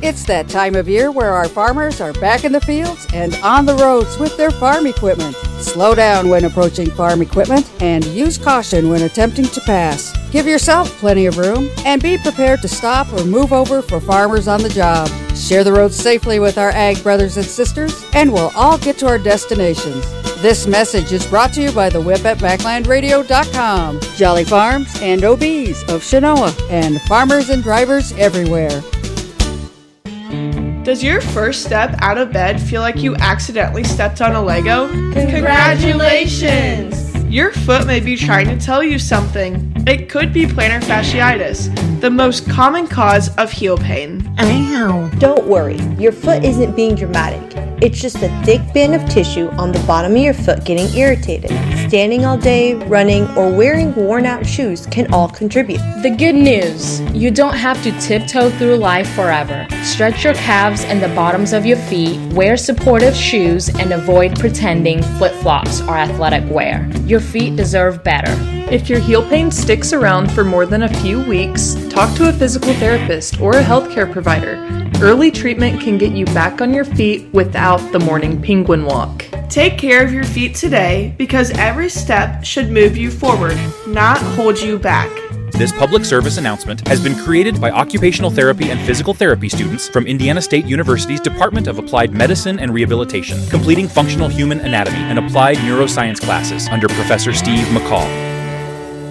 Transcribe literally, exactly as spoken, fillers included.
It's that time of year where our farmers are back in the fields and on the roads with their farm equipment. Slow down when approaching farm equipment and use caution when attempting to pass. Give yourself plenty of room and be prepared to stop or move over for farmers on the job. Share the roads safely with our ag brothers and sisters, and we'll all get to our destinations. This message is brought to you by the Whip at Backland Radio dot com, Jolly Farms and O Bs of Shinoa, and farmers and drivers everywhere. Does your first step out of bed feel like you accidentally stepped on a Lego? Congratulations! Your foot may be trying to tell you something. It could be plantar fasciitis, the most common cause of heel pain. Ow. Don't worry, your foot isn't being dramatic. It's just a thick band of tissue on the bottom of your foot getting irritated. Standing all day, running, or wearing worn-out shoes can all contribute. The good news, you don't have to tiptoe through life forever. Stretch your calves and the bottoms of your feet, wear supportive shoes, and avoid pretending flip-flops are athletic wear. Your feet deserve better. If your heel pain sticks around for more than a few weeks, talk to a physical therapist or a healthcare provider. Early treatment can get you back on your feet without the morning penguin walk. Take care of your feet today, because every step should move you forward, not hold you back. This public service announcement has been created by occupational therapy and physical therapy students from Indiana State University's Department of Applied Medicine and Rehabilitation, completing functional human anatomy and applied neuroscience classes under Professor Steve McCall.